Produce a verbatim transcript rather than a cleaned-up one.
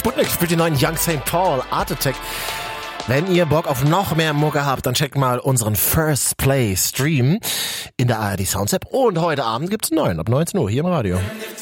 Sputnik spielt die neuen Young Saint Paul, Art Attack. Wenn ihr Bock auf noch mehr Mucke habt, dann checkt mal unseren First Play Stream in der A R D Sounds App. Und heute Abend gibt's einen neuen, ab neunzehn Uhr hier im Radio.